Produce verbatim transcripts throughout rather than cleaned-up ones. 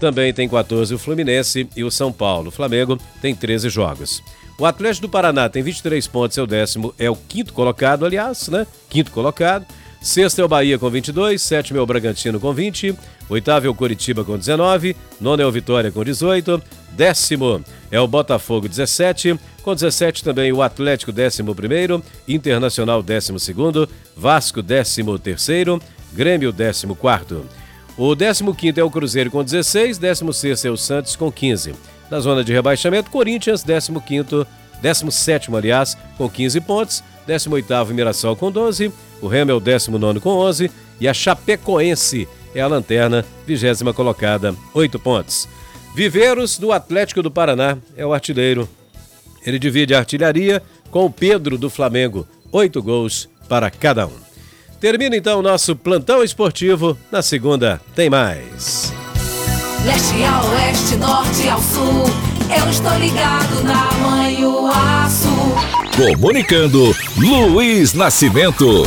Também tem quatorze o Fluminense e o São Paulo. O Flamengo tem treze jogos. O Atlético do Paraná tem vinte e três pontos, é o décimo, é o quinto colocado, aliás, né? Quinto colocado. Sexto é o Bahia com vinte e dois, sétimo é o Bragantino com vinte, oitavo é o Coritiba com dezenove, nono é o Vitória com dezoito, décimo é o Botafogo dezessete, com dezessete também o Atlético décimo primeiro, Internacional décimo segundo, Vasco décimo terceiro, Grêmio décimo quarto. O décimo quinto é o Cruzeiro com dezesseis, décimo sexto é o Santos com quinze. Na zona de rebaixamento, Corinthians décimo quinto, décimo sétimo aliás, com quinze pontos, décimo oitavo Mirassol com doze, o Remo é o décimo nono com onze e a Chapecoense é a lanterna, vigésima colocada, oito pontos. Viveiros do Atlético do Paraná é o artilheiro. Ele divide a artilharia com o Pedro do Flamengo, oito gols para cada um. Termina então o nosso plantão esportivo. Na segunda tem mais. Leste a oeste, norte ao sul, eu estou ligado na Manhuaçu. Comunicando, Luiz Nascimento.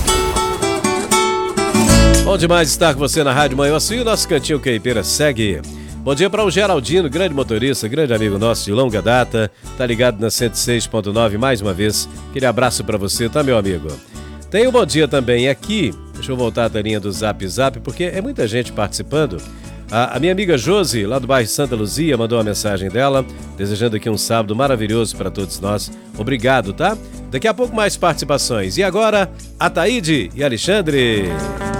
Bom demais estar com você na Rádio Manhuaçu e o nosso cantinho Queipeira segue. Bom dia para o Geraldino, grande motorista, grande amigo nosso de longa data. Tá ligado na cento e seis ponto nove mais uma vez. Aquele abraço para você, tá, meu amigo? Tem um bom dia também aqui. Deixa eu voltar a telinha do Zap Zap, porque é muita gente participando. A, a minha amiga Josi, lá do bairro Santa Luzia, mandou uma mensagem dela, desejando aqui um sábado maravilhoso para todos nós. Obrigado, tá? Daqui a pouco mais participações. E agora, Ataíde e Alexandre.